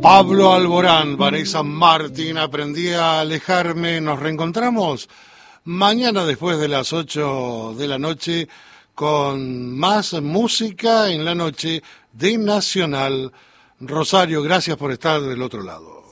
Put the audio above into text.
Pablo Alborán, Vanessa Martín, aprendí a alejarme. Nos reencontramos mañana después de las 8 de la noche con más música en la noche de Nacional. Rosario, gracias por estar del otro lado.